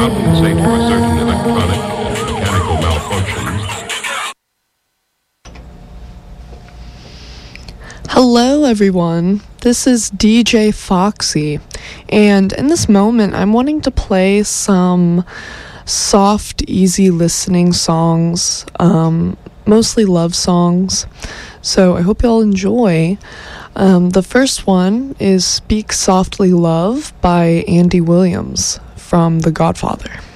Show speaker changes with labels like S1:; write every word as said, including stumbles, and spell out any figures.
S1: compensate for certain electronic and mechanical malfunctions.
S2: Hello everyone, this is D J Foxy, and in this moment I'm wanting to play some soft, easy listening songs, um, mostly love songs, so I hope y'all enjoy. Um, the first one is Speak Softly Love by Andy Williams from The Godfather.